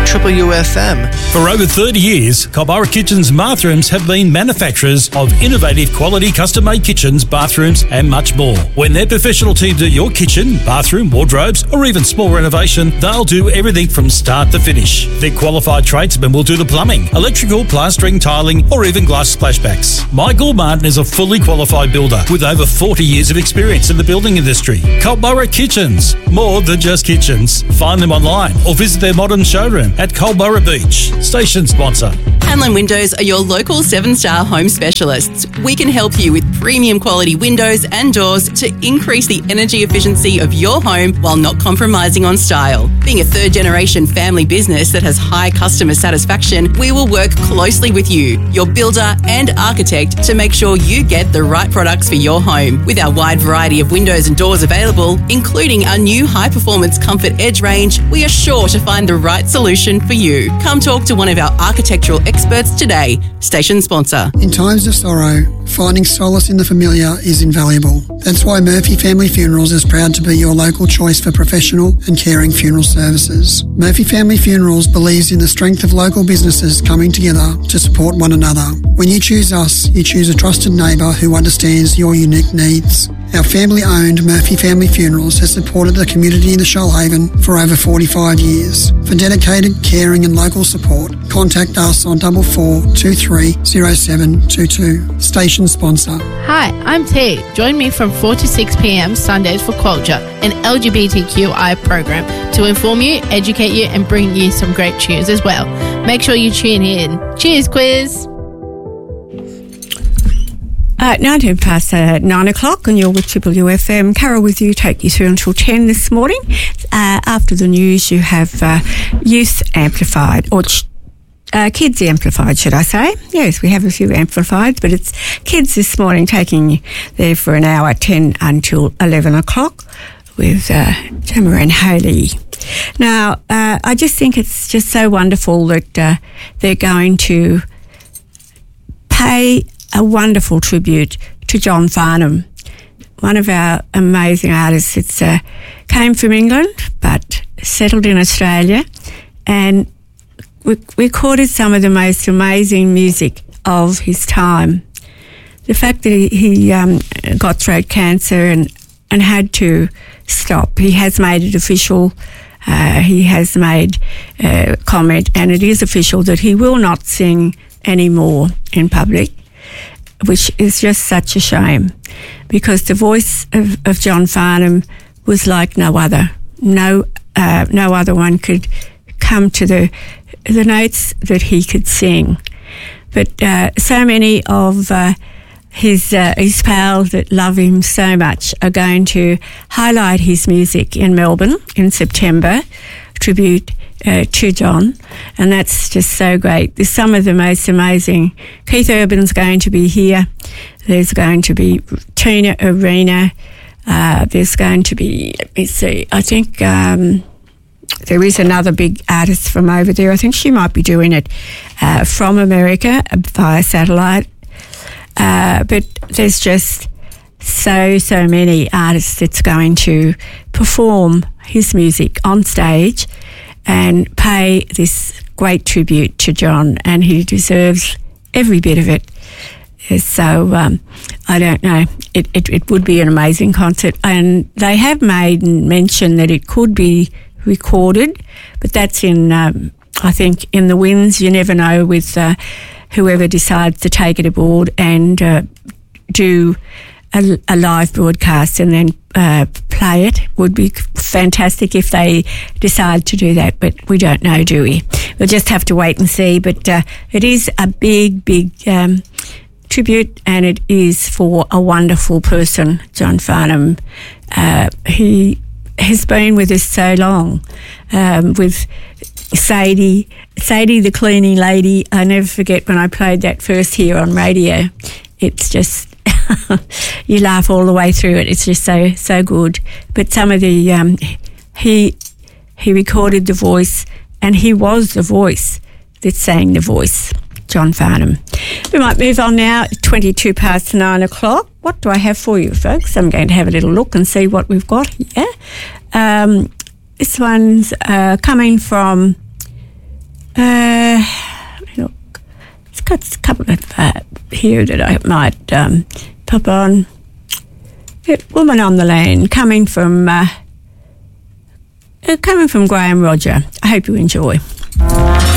Triple UFM. For over 30 years, Culburra Kitchens Bathrooms have been manufacturers of innovative quality custom-made kitchens, bathrooms and much more. When their professional team do your kitchen, bathroom, wardrobes or even small renovation, they'll do everything from start to finish. Their qualified tradesmen will do the plumbing, electrical, plastering, tiling or even glass splashbacks. Michael Martin is a fully qualified builder with over 40 years of experience in the building industry. Culburra Kitchens, more than just kitchens. Find them online or visit their modern showroom at Culburra Beach. Station sponsor. Hanlon Windows are your local 7-star home specialists. We can help you with premium quality windows and doors to increase the energy efficiency of your home while not compromising on style. Being a third-generation family business that has high customer satisfaction, we will work closely with you, your builder and architect, to make sure you get the right products for your home. With our wide variety of windows and doors available, including our new high-performance Comfort Edge range, we are sure to find the right solution for you. Come talk to one of our architectural experts today. Station sponsor. In times of sorrow, finding solace in the familiar is invaluable. That's why Murphy Family Funerals is proud to be your local choice for professional and caring funeral services. Murphy Family Funerals believes in the strength of local businesses coming together to support one another. When you choose us, you choose a trusted neighbour who understands your unique needs. Our family-owned Murphy Family Funerals has supported the community in the Shoalhaven for over 45 years. For dedicated, caring and local support, contact us on 4423 0722. Station sponsor. Hi, I'm T. Join me from 4 to 6 p.m. Sundays for Culture, an LGBTQI program to inform you, educate you and bring you some great tunes as well. Make sure you tune in. Cheers, quiz! 19 past 9 o'clock and you're with Triple UFM. Carol with you, take you through until 10 this morning. After the news, you have Youth Amplified, or Kids Amplified, should I say. Yes, we have a few amplified, but it's Kids this morning, taking you there for an hour, 10 until 11 o'clock with Jamaran Haley. Now, I just think it's just so wonderful that they're going to pay a wonderful tribute to John Farnham, one of our amazing artists that came from England but settled in Australia and recorded some of the most amazing music of his time. The fact that he got throat cancer and had to stop, he has made it official. He has made a comment, and it is official, that he will not sing anymore in public, which is just such a shame, because the voice of John Farnham was like no other. No other one could come to the notes that he could sing. But so many of his pals that love him so much are going to highlight his music in Melbourne in September, tribute to John, and that's just so great. There's some of the most amazing. Keith Urban's going to be here. There's going to be Tina Arena. There's going to be, let me see, I think there is another big artist from over there. I think she might be doing it from America via satellite. But there's just so many artists that's going to perform his music on stage and pay this great tribute to John, and he deserves every bit of it. So I don't know, it would be an amazing concert, and they have made mention that it could be recorded, but that's in I think in the winds. You never know with whoever decides to take it aboard and do a live broadcast and then play it. Would be fantastic if they decide to do that, but we don't know, do we? We'll just have to wait and see. But it is a big tribute, and it is for a wonderful person, John Farnham. He has been with us so long, with Sadie the cleaning lady. I never forget when I played that first here on radio. It's just you laugh all the way through it. It's just so good. But some of the he recorded the voice, and he was the voice that sang the voice, John Farnham. We might move on now. 22 past 9 o'clock. What do I have for you, folks? I'm going to have a little look and see what we've got here. This one's coming from Look, it's got a couple of here that I might pop on. Woman on the Lane, coming from Graham Roger. I hope you enjoy.